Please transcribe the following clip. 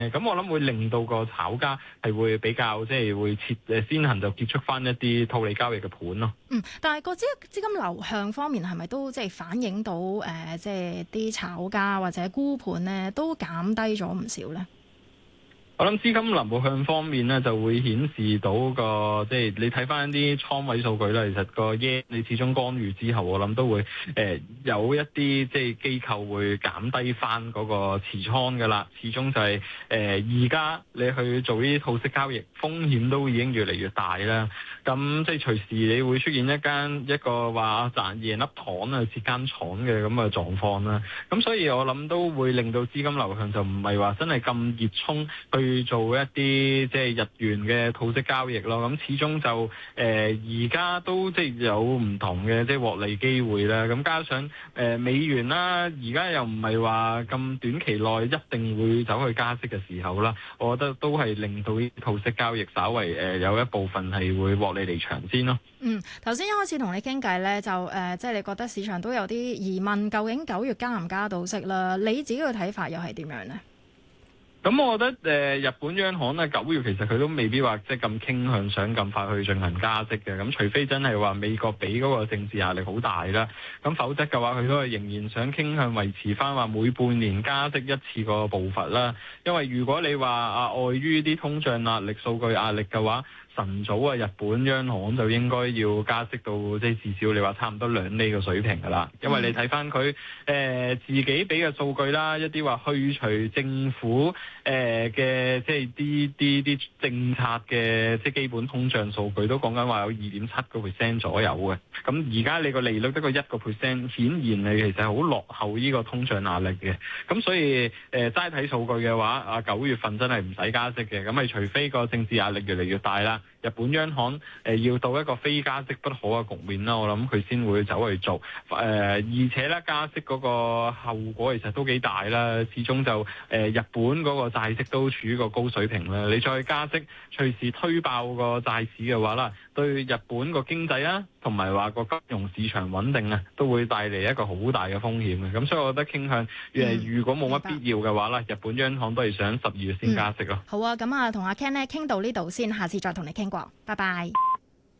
咁我諗會令到個炒家係會比較即係會先行就結束翻一啲套利交易嘅盤咯。 但係個資金流向方面係咪都即係反映到即係啲炒家或者沽盤咧都減低咗唔少咧？ 我諗資金流向方面咧，就會顯示到個即係你睇翻啲倉位數據啦。其實個 yen 你始終干預之後，我諗都會有一啲即係機構會減低翻嗰個持倉噶啦。始終就係而家你去做呢啲套息交易，風險都已經越嚟越大啦。咁即係隨時你會出現一個話贏粒糖啊，蝕間廠嘅咁嘅狀況啦。咁所以我諗都會令到資金流向就唔係話真係咁熱衷去做一啲即係日元嘅套息交易咯。咁始終就而家都即係有唔同嘅即係獲利機會啦。咁加上美元啦，而家又唔係話咁短期內一定會走去加息嘅時候啦。我覺得都係令到啲套息交易稍為有一部分係會獲利離場先咯。 頭先一開始同你傾偈咧，就即係你覺得市場都有啲疑問，究竟9月加唔加到息啦？你自己嘅睇法又係點樣呢？ 咁我覺得日本央行咧9月其實佢都未必話即係咁傾向想咁快去進行加息嘅。咁除非真係話美國俾嗰個政治壓力好大啦，咁否則嘅話佢都係仍然想傾向維持翻話每半年加息一次個步伐啦。因為如果你話礙於啲通脹壓力、數據壓力嘅話，晨早日本央行就應該要加息到即係至少你話差唔多2厘嘅水平噶啦。因為你睇翻佢自己俾嘅數據啦，一啲話去除政府嘅即係啲政策嘅即係基本通脹數據都講緊話有2.7% 左右嘅。咁而家你個利率得個1%，顯然你其實好落後呢個通脹壓力嘅。咁所以齋睇數據嘅話，9月份真係唔使加息嘅。咁係除非個政治壓力越嚟越大啦。日本央行要到一個非加息不可嘅局面啦，我諗佢先會走去做。而且咧加息嗰個後果其實都幾大啦，始終就日本嗰個債息都處於個高水平啦。你再加息，隨時推爆個債市嘅話啦，對日本個經濟啊，同埋話個金融市場穩定啊，都會帶嚟一個好大嘅風險嘅。咁所以我覺得傾向如果冇乜必要嘅話啦，日本央行都係想12月先加息咯。 好啊，咁同阿 Ken 咧傾到呢度先，下次再同你傾過，拜拜。